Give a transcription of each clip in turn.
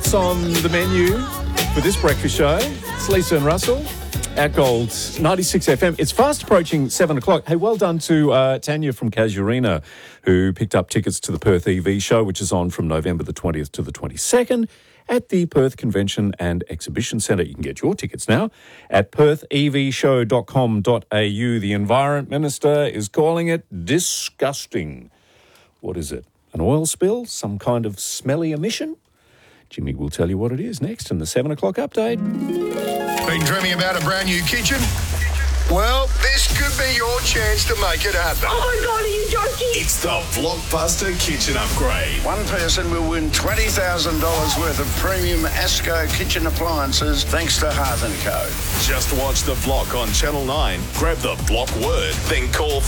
What's on the menu for this breakfast show? It's Lisa and Russell at Gold 96 FM. It's fast approaching 7 o'clock. Hey, well done to Tanya from Casuarina, who picked up tickets to the Perth EV show, which is on from November the 20th to the 22nd at the Perth Convention and Exhibition Centre. You can get your tickets now at perthevshow.com.au. The Environment Minister is calling it disgusting. What is it? An oil spill? Some kind of smelly emission? Jimmy will tell you what it is next in the 7 o'clock update. Been dreaming about a brand new kitchen? Well, this could be your chance to make it happen. Oh my God, are you joking? It's the Blockbuster Kitchen Upgrade. One person will win $20,000 worth of premium ASCO kitchen appliances thanks to Hearth & Co. Just watch the block on Channel 9, grab the block word, then call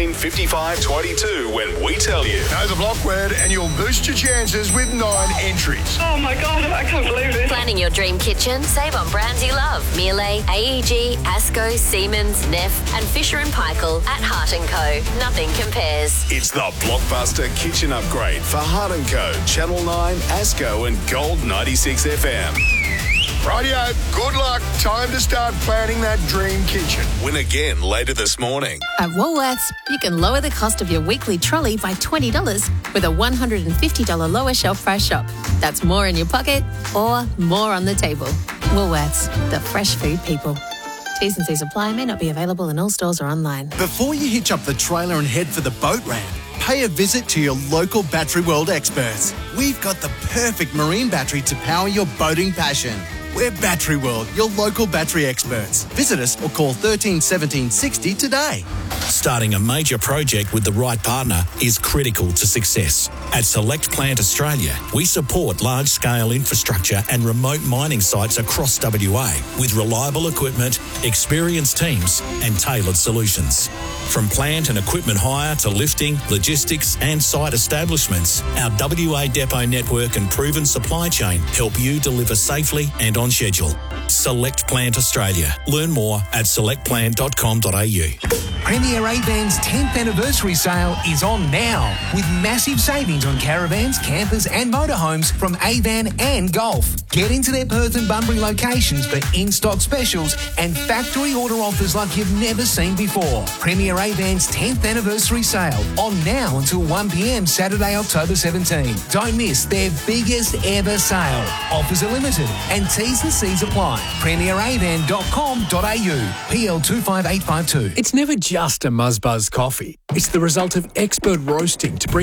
135522 when we tell you. Know the block word and you'll boost your chances with 9 entries. Oh my God, I can't believe it. Planning your dream kitchen? Save on brands you love. Miele, AEG, ASCO, Siemens, Neff and Fisher & Paykel at Hearth & Co. Nothing compares. It's the Blockbuster Kitchen Upgrade for Hearth & Co, Channel 9, ASCO and Gold 96 FM. Rightio, good luck. Time to start planning that dream kitchen. Win again later this morning. At Woolworths, you can lower the cost of your weekly trolley by $20 with a $150 lower shelf price shop. That's more in your pocket or more on the table. Woolworths, the fresh food people. T's and C's apply, may not be available in all stores or online. Before you hitch up the trailer and head for the boat ramp, pay a visit to your local Battery World experts. We've got the perfect marine battery to power your boating passion. We're Battery World, your local battery experts. Visit us or call 13 17 60 today. Starting a major project with the right partner is critical to success. At Select Plant Australia, we support large-scale infrastructure and remote mining sites across WA with reliable equipment, experienced teams and tailored solutions. From plant and equipment hire to lifting, logistics and site establishments, our WA depot network and proven supply chain help you deliver safely and on schedule. Select Plant Australia. Learn more at selectplant.com.au. Premier Avan's 10th anniversary sale is on now with massive savings on caravans, campers and motorhomes from Avan and Golf. Get into their Perth and Bunbury locations for in-stock specials and factory order offers like you've never seen before. Premier Avan's 10th anniversary sale on now until 1 p.m. Saturday, October 17. Don't miss their biggest ever sale. Offers are limited and T's and C's apply. PremierAvan.com.au. PL 25852. It's never just a Muzz Buzz coffee. It's the result of expert roasting to bring